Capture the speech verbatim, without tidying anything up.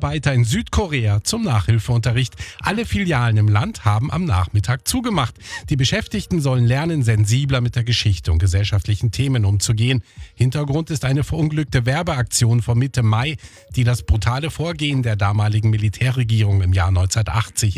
Mitarbeiter in Südkorea zum Nachhilfeunterricht. Alle Filialen im Land haben am Nachmittag zugemacht. Die Beschäftigten sollen lernen, sensibler mit der Geschichte und gesellschaftlichen Themen umzugehen. Hintergrund ist eine verunglückte Werbeaktion von Mitte Mai, die das brutale Vorgehen der damaligen Militärregierung im Jahr neunzehnhundertachtzig